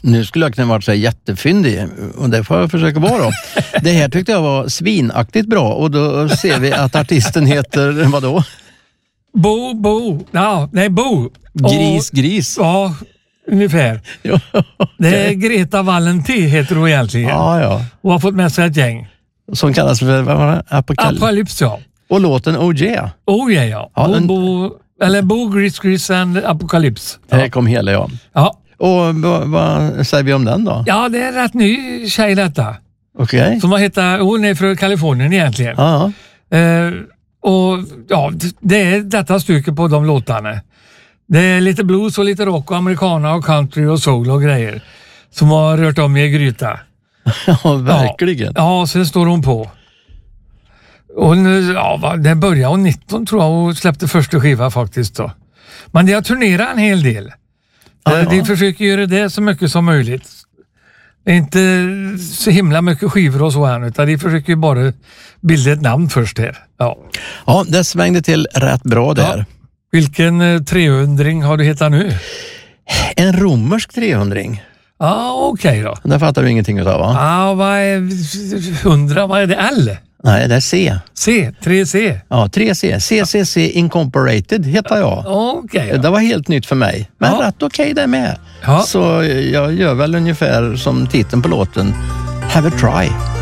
Nu skulle jag kunna vara så här jättefyndig och det får jag försöka vara då. Det här tyckte jag var svinaktigt bra och då ser vi att artisten heter vadå? Bo. Ja, nej, Bo. Gris. Ja, ungefär. Ja, okay. Det är Greta Valenti heter hon egentligen. Ja. Och har fått med sig ett gäng. Som kallas för, vad var det? Apocalypse, ja. Och låten OJ. OJ, ja. Bo, Gris and Apocalypse. Ja. Här kom hela, ja. Ja. Och vad säger vi om den då? Ja, det är en rätt ny tjej detta. Okej. Som hon är från Kalifornien egentligen. Ja. Och ja, det är detta stycke på de låtarna. Det är lite blues och lite rock och americana och country och soul och grejer. Som har rört om i gryta. Ja, verkligen. Ja, sen står hon på. Och nu, det började hon 19 tror jag och släppte första skiva faktiskt då. Men det har turnerat en hel del. De försöker göra det så mycket som möjligt. Det är inte så himla mycket skivor och så här, utan de försöker ju bara bilda ett namn först här. Ja, det svängde till rätt bra där. Ja. Vilken 300-ring har du hittat nu? En romersk 300-ring. Ja, okej då. Det fattar du ingenting utav, va? Ja, vad är 100? Vad är det? L? Nej, det är C. 3C. Ja, 3C. CCC Incorporated heter jag. Okej. Det var helt nytt för mig. Men rätt okej det med. Ja. Så jag gör väl ungefär som titeln på låten. Have a try.